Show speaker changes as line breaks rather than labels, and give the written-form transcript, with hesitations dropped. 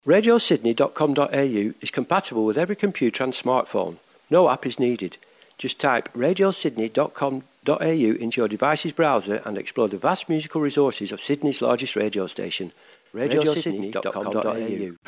RadioSydney.com.au is compatible with every computer and smartphone. No app is needed. Just type RadioSydney.com.au into your device's browser and explore the vast musical resources of Sydney's largest radio station, RadioSydney.com.au.